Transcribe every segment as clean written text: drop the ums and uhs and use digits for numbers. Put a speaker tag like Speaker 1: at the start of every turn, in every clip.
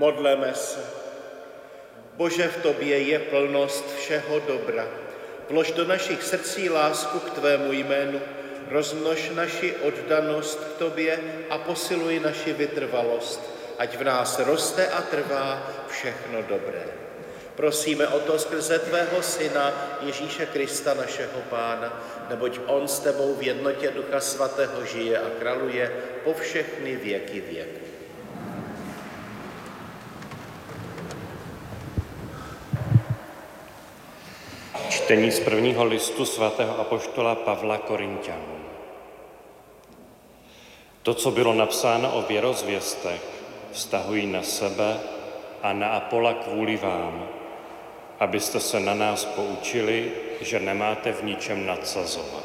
Speaker 1: Modleme se. Bože, v tobě je plnost všeho dobra. Vlož do našich srdcí lásku k tvému jménu, rozmnož naši oddanost k tobě a posiluj naši vytrvalost, ať v nás roste a trvá všechno dobré. Prosíme o to skrze tvého Syna Ježíše Krista, našeho Pána, neboť on s tebou v jednotě Ducha Svatého žije a králuje po všechny věky věků.
Speaker 2: Čtení z prvního listu svatého apoštola Pavla Korinťanům. To, co bylo napsáno o věrozvěstech, vztahují na sebe a na Apola kvůli vám, abyste se na nás poučili, že nemáte v ničem nadsazovat.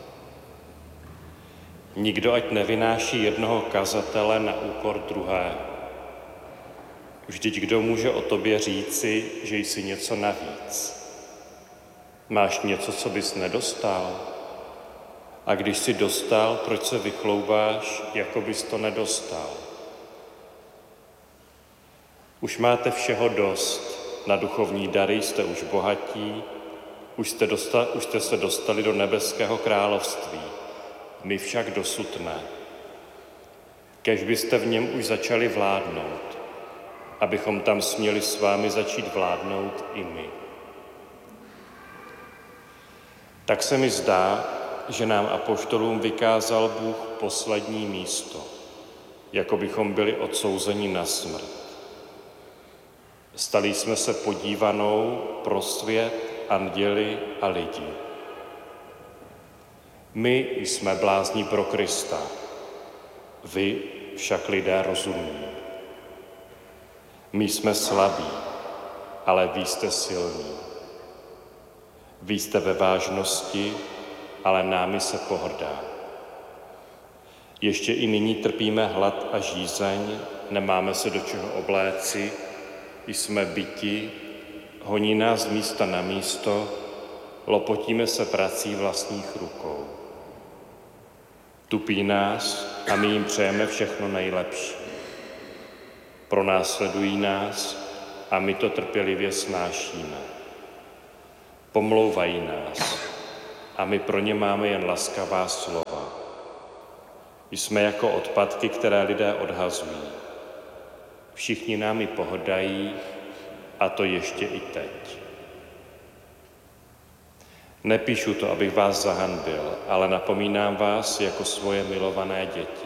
Speaker 2: Nikdo ať nevynáší jednoho kazatele na úkor druhého. Vždyť kdo může o tobě říci, že jsi něco navíc? Máš něco, co bys nedostal? A když jsi dostal, proč se vychloubáš, jako bys to nedostal? Už máte všeho dost, na duchovní dary jste už bohatí, už jste se dostali do nebeského království, my však dosud ne. Kéž byste v něm už začali vládnout, abychom tam směli s vámi začít vládnout i my. Tak se mi zdá, že nám apoštolům vykázal Bůh poslední místo, jako bychom byli odsouzeni na smrt. Stali jsme se podívanou pro svět, anděli a lidi. My jsme blázni pro Krista, vy však lidé rozumní. My jsme slabí, ale vy jste silní. Vy jste ve vážnosti, ale námi se pohrdá. Ještě i nyní trpíme hlad a žízeň, nemáme se do čeho obléci, jsme byti, honí nás z místa na místo, lopotíme se prací vlastních rukou. Tupí nás a my jim přejeme všechno nejlepší. Pronásledují nás a my to trpělivě snášíme. Pomlouvají nás a my pro ně máme jen laskavá slova. Jsme jako odpadky, které lidé odhazují. Všichni námi pohrdají, a to ještě i teď. Nepíšu to, abych vás zahanbil, ale napomínám vás jako svoje milované děti.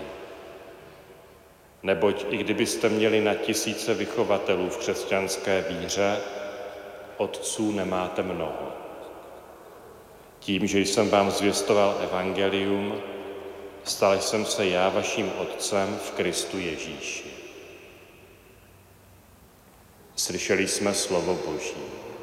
Speaker 2: Neboť i kdybyste měli na tisíce vychovatelů v křesťanské víře, otců nemáte mnoho. Tím, že jsem vám zvěstoval evangelium, stal jsem se já vaším otcem v Kristu Ježíši. Slyšeli jsme slovo Boží.